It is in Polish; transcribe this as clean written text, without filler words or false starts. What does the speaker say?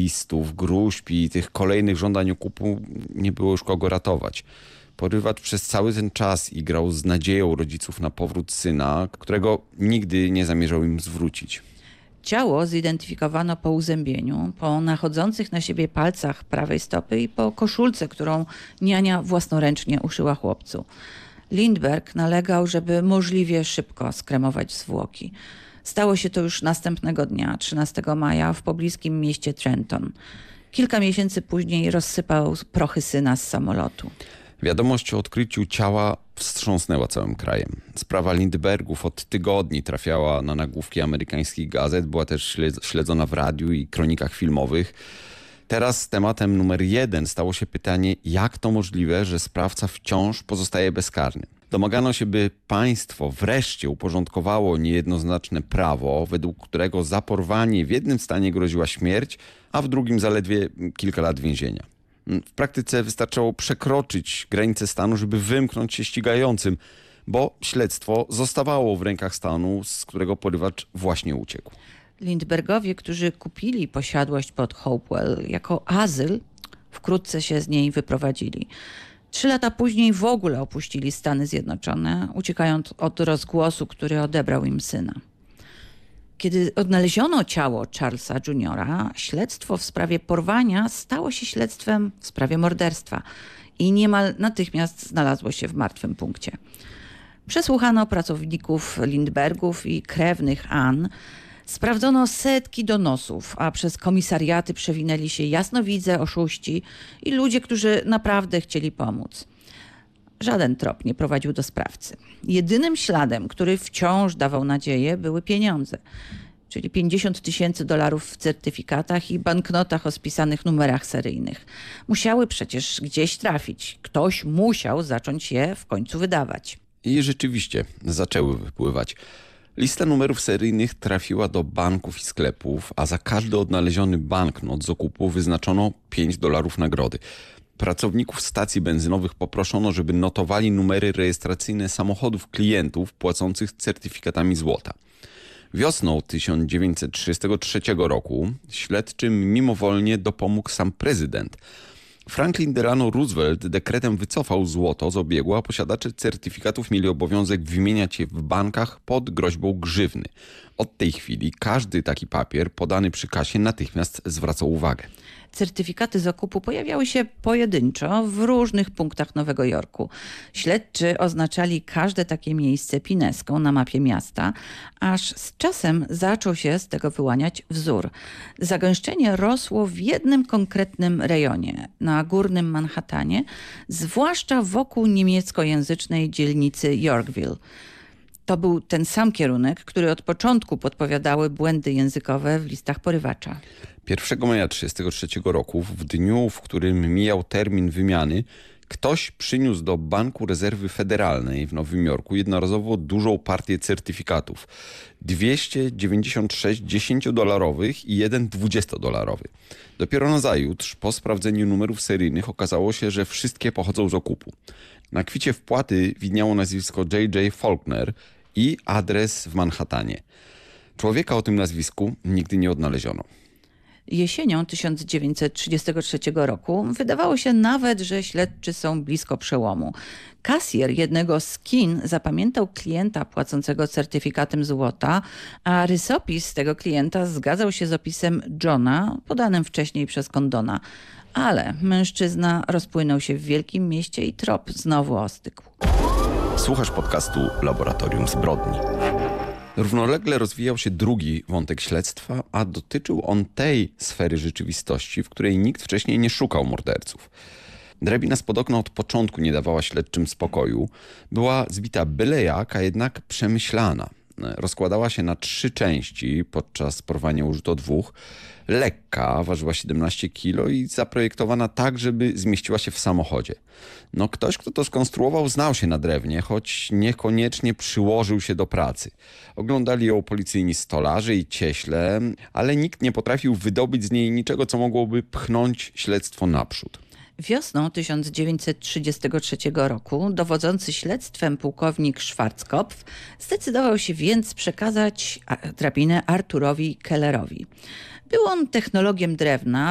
listów, gróźb i tych kolejnych żądań okupu nie było już kogo ratować. Porywacz przez cały ten czas igrał z nadzieją rodziców na powrót syna, którego nigdy nie zamierzał im zwrócić. Ciało zidentyfikowano po uzębieniu, po nachodzących na siebie palcach prawej stopy i po koszulce, którą niania własnoręcznie uszyła chłopcu. Lindbergh nalegał, żeby możliwie szybko skremować zwłoki. Stało się to już następnego dnia, 13 maja, w pobliskim mieście Trenton. Kilka miesięcy później rozsypał prochy syna z samolotu. Wiadomość o odkryciu ciała wstrząsnęła całym krajem. Sprawa Lindberghów od tygodni trafiała na nagłówki amerykańskich gazet, była też śledzona w radiu i kronikach filmowych. Teraz tematem numer 1 stało się pytanie, jak to możliwe, że sprawca wciąż pozostaje bezkarny. Domagano się, by państwo wreszcie uporządkowało niejednoznaczne prawo, według którego za porwanie w jednym stanie groziła śmierć, a w drugim zaledwie kilka lat więzienia. W praktyce wystarczało przekroczyć granicę stanu, żeby wymknąć się ścigającym, bo śledztwo zostawało w rękach stanu, z którego porywacz właśnie uciekł. Lindberghowie, którzy kupili posiadłość pod Hopewell jako azyl, wkrótce się z niej wyprowadzili. 3 lata później w ogóle opuścili Stany Zjednoczone, uciekając od rozgłosu, który odebrał im syna. Kiedy odnaleziono ciało Charlesa Juniora, śledztwo w sprawie porwania stało się śledztwem w sprawie morderstwa i niemal natychmiast znalazło się w martwym punkcie. Przesłuchano pracowników Lindberghów i krewnych Ann. Sprawdzono setki donosów, a przez komisariaty przewinęli się jasnowidze, oszuści i ludzie, którzy naprawdę chcieli pomóc. Żaden trop nie prowadził do sprawcy. Jedynym śladem, który wciąż dawał nadzieję, były pieniądze, czyli $50,000 w certyfikatach i banknotach o spisanych numerach seryjnych. Musiały przecież gdzieś trafić. Ktoś musiał zacząć je w końcu wydawać. I rzeczywiście zaczęły wypływać. Lista numerów seryjnych trafiła do banków i sklepów, a za każdy odnaleziony banknot z okupu wyznaczono $5 nagrody. Pracowników stacji benzynowych poproszono, żeby notowali numery rejestracyjne samochodów klientów płacących certyfikatami złota. Wiosną 1933 roku śledczym mimowolnie dopomógł sam prezydent. Franklin Delano Roosevelt dekretem wycofał złoto z obiegu, a posiadacze certyfikatów mieli obowiązek wymieniać je w bankach pod groźbą grzywny. Od tej chwili każdy taki papier podany przy kasie natychmiast zwracał uwagę. Certyfikaty z okupu pojawiały się pojedynczo w różnych punktach Nowego Jorku. Śledczy oznaczali każde takie miejsce pineską na mapie miasta, aż z czasem zaczął się z tego wyłaniać wzór. Zagęszczenie rosło w jednym konkretnym rejonie, na górnym Manhattanie, zwłaszcza wokół niemieckojęzycznej dzielnicy Yorkville. To był ten sam kierunek, który od początku podpowiadały błędy językowe w listach porywacza. 1 maja 1933 roku, w dniu, w którym mijał termin wymiany, ktoś przyniósł do Banku Rezerwy Federalnej w Nowym Jorku jednorazowo dużą partię certyfikatów. 296 $10 i jeden $20. Dopiero nazajutrz, po sprawdzeniu numerów seryjnych, okazało się, że wszystkie pochodzą z okupu. Na kwicie wpłaty widniało nazwisko J.J. Faulkner i adres w Manhattanie. Człowieka o tym nazwisku nigdy nie odnaleziono. Jesienią 1933 roku wydawało się nawet, że śledczy są blisko przełomu. Kasjer jednego z kin zapamiętał klienta płacącego certyfikatem złota, a rysopis tego klienta zgadzał się z opisem Johna podanym wcześniej przez Condona. Ale mężczyzna rozpłynął się w wielkim mieście i trop znowu ostygł. Słuchasz podcastu Laboratorium Zbrodni. Równolegle rozwijał się drugi wątek śledztwa, a dotyczył on tej sfery rzeczywistości, w której nikt wcześniej nie szukał morderców. Drabina spod okna od początku nie dawała śledczym spokoju. Była zbita byle jak, a jednak przemyślana. Rozkładała się na 3 części, podczas porwania użyto 2. Lekka, ważyła 17 kg i zaprojektowana tak, żeby zmieściła się w samochodzie. No ktoś, kto to skonstruował, znał się na drewnie, choć niekoniecznie przyłożył się do pracy. Oglądali ją policyjni stolarze i cieśle, ale nikt nie potrafił wydobyć z niej niczego, co mogłoby pchnąć śledztwo naprzód. Wiosną 1933 roku dowodzący śledztwem pułkownik Schwarzkopf zdecydował się więc przekazać drabinę Arturowi Kellerowi. Był on technologiem drewna,